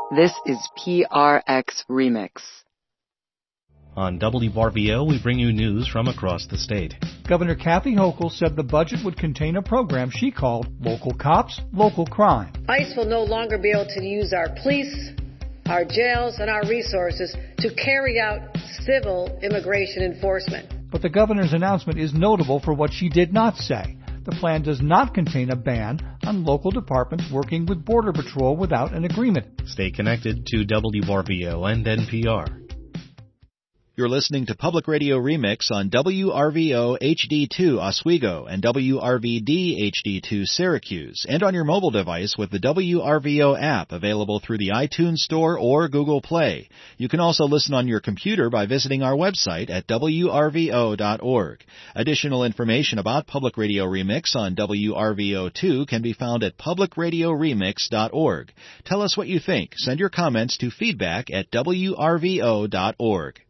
This is PRX Remix. On WRVO, we bring you news from across the state. Governor Kathy Hochul said the budget would contain a program she called Local Cops, Local Crime. ICE will no longer be able to use our police, our jails, and our resources to carry out civil immigration enforcement. But the governor's announcement is notable for what she did not say. The plan does not contain a ban on local departments working with Border Patrol without an agreement. Stay connected to WRVO and NPR. You're listening to Public Radio Remix on WRVO HD2 Oswego and WRVD HD2 Syracuse, and on your mobile device with the WRVO app available through the iTunes Store or Google Play. You can also listen on your computer by visiting our website at WRVO.org. Additional information about Public Radio Remix on WRVO2 can be found at publicradioremix.org. Tell us what you think. Send your comments to feedback at WRVO.org.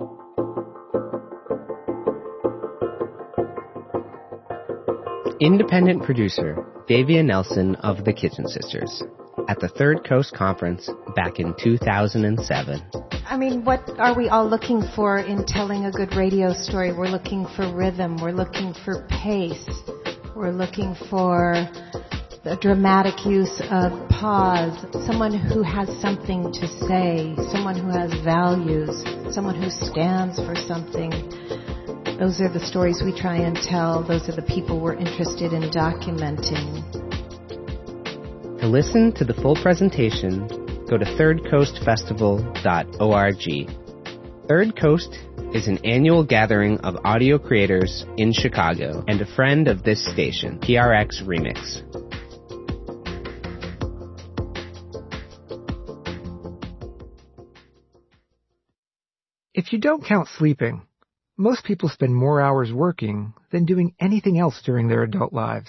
Independent producer Davia Nelson of the Kitchen Sisters at the Third Coast Conference back in 2007. I mean, what are we all looking for in telling a good radio story? We're looking for rhythm. We're looking for pace. We're looking for the dramatic use of pause, someone who has something to say, someone who has values, someone who stands for something. Those are the stories we try and tell. Those are the people we're interested in documenting. To listen to the full presentation, go to thirdcoastfestival.org. Third Coast is an annual gathering of audio creators in Chicago and a friend of this station, PRX Remix. If you don't count sleeping, most people spend more hours working than doing anything else during their adult lives.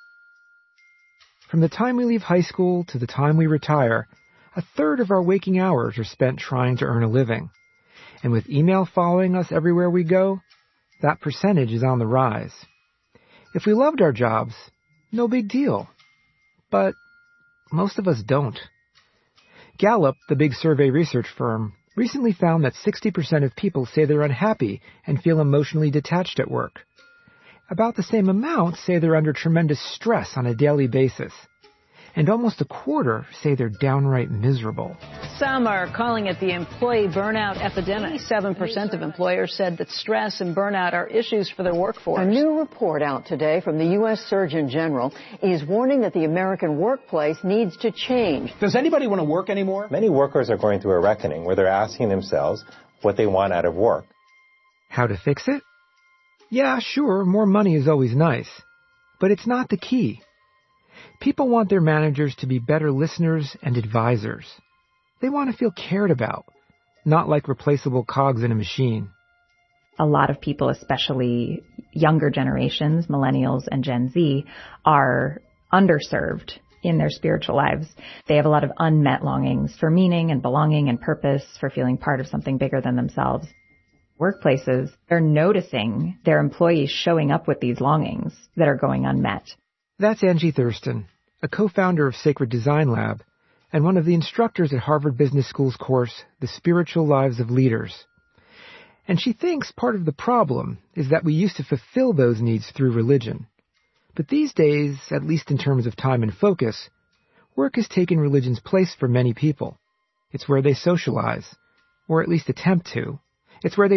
From the time we leave high school to the time we retire, a third of our waking hours are spent trying to earn a living. And with email following us everywhere we go, that percentage is on the rise. If we loved our jobs, no big deal. But most of us don't. Gallup, the big survey research firm, recently found that 60% of people say they're unhappy and feel emotionally detached at work. About the same amount say they're under tremendous stress on a daily basis. And almost a quarter say they're downright miserable. Some are calling it the employee burnout epidemic. 7% of employers said that stress and burnout are issues for their workforce. A new report out today from the U.S. Surgeon General is warning that the American workplace needs to change. Does anybody want to work anymore? Many workers are going through a reckoning where they're asking themselves what they want out of work. How to fix it? Yeah, sure, more money is always nice. But it's not the key. People want their managers to be better listeners and advisors. They want to feel cared about, not like replaceable cogs in a machine. A lot of people, especially younger generations, millennials and Gen Z, are underserved in their spiritual lives. They have a lot of unmet longings for meaning and belonging and purpose, for feeling part of something bigger than themselves. Workplaces, they're noticing their employees showing up with these longings that are going unmet. That's Angie Thurston, a co-founder of Sacred Design Lab and one of the instructors at Harvard Business School's course, The Spiritual Lives of Leaders. And she thinks part of the problem is that we used to fulfill those needs through religion. But these days, at least in terms of time and focus, work has taken religion's place for many people. It's where they socialize, or at least attempt to. It's where they